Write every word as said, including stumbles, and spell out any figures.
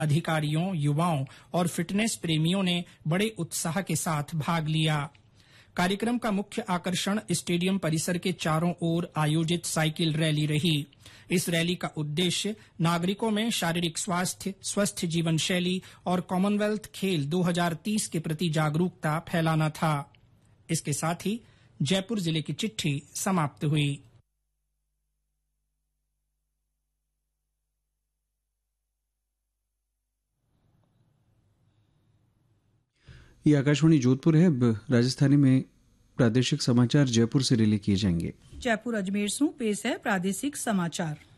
अधिकारियों, युवाओं और फिटनेस प्रेमियों ने बड़े उत्साह के साथ भाग लिया। कार्यक्रम का मुख्य आकर्षण स्टेडियम परिसर के चारों ओर आयोजित साइकिल रैली रही। इस रैली का उद्देश्य नागरिकों में शारीरिक स्वास्थ्य, स्वस्थ जीवन शैली और कॉमनवेल्थ खेल दो हज़ार तीस के प्रति जागरूकता फैलाना था। इसके साथ ही जयपुर जिले की चिट्ठी समाप्त हुई। ये आकाशवाणी जोधपुर है। अब राजस्थानी में प्रादेशिक समाचार जयपुर से रिले किए जाएंगे। जयपुर अजमेर से पेश है प्रादेशिक समाचार।